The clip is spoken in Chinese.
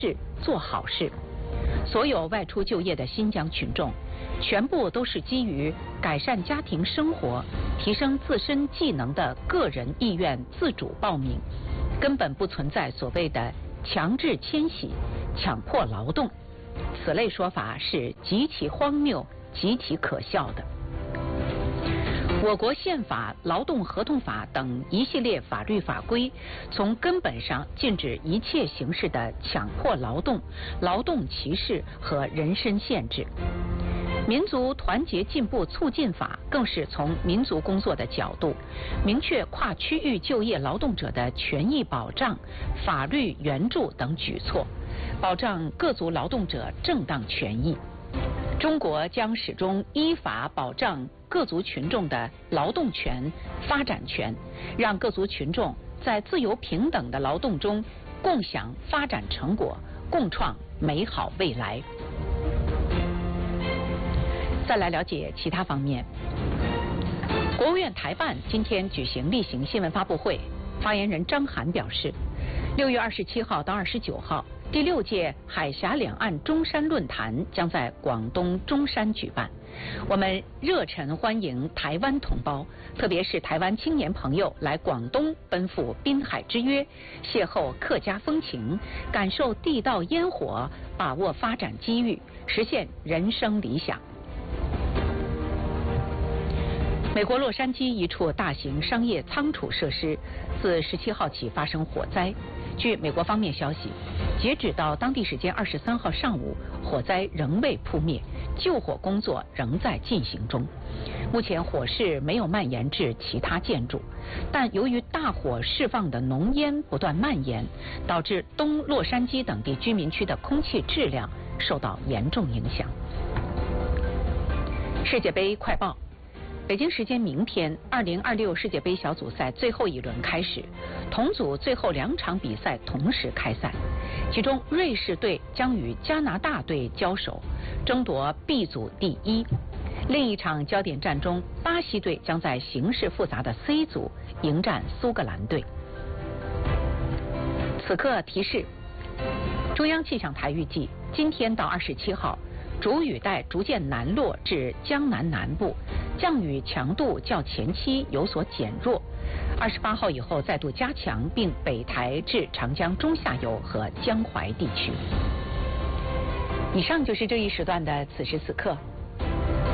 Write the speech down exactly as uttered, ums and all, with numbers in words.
事做好事。所有外出就业的新疆群众，全部都是基于改善家庭生活、提升自身技能的个人意愿自主报名，根本不存在所谓的强制迁徙、强迫劳动。此类说法是极其荒谬、极其可笑的。我国宪法、劳动合同法等一系列法律法规，从根本上禁止一切形式的强迫劳动、劳动歧视和人身限制。民族团结进步促进法更是从民族工作的角度，明确跨区域就业劳动者的权益保障、法律援助等举措，保障各族劳动者正当权益。中国将始终依法保障各族群众的劳动权、发展权，让各族群众在自由平等的劳动中共享发展成果，共创美好未来。再来了解其他方面。国务院台办今天举行例行新闻发布会，发言人张涵表示，六月二十七号到二十九号，第六届海峡两岸中山论坛将在广东中山举办。我们热忱欢迎台湾同胞，特别是台湾青年朋友来广东奔赴滨海之约，邂逅客家风情，感受地道烟火，把握发展机遇，实现人生理想。美国洛杉矶一处大型商业仓储设施自十七号起发生火灾。据美国方面消息，截止到当地时间二十三号上午，火灾仍未扑灭，救火工作仍在进行中。目前火势没有蔓延至其他建筑，但由于大火释放的浓烟不断蔓延，导致东洛杉矶等地居民区的空气质量受到严重影响。世界杯快报。北京时间明天，二零二六世界杯小组赛最后一轮开始，同组最后两场比赛同时开赛，其中瑞士队将与加拿大队交手，争夺 B 组第一。另一场焦点战中，巴西队将在形势复杂的 C 组迎战苏格兰队。此刻提示：中央气象台预计，今天到二十七号，主雨带逐渐南落至江南南部，降雨强度较前期有所减弱。二十八号以后再度加强，并北抬至长江中下游和江淮地区。以上就是这一时段的此时此刻。